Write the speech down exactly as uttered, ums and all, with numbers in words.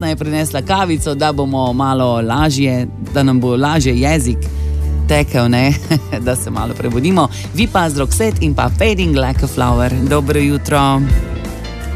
Ana je prinesla kavico, da bomo malo lažje, da nam bo lažje jezik tekel, ne? Da se malo prebudimo. Vi pa z Roxette in pa Fading Like a Flower. Dobro jutro.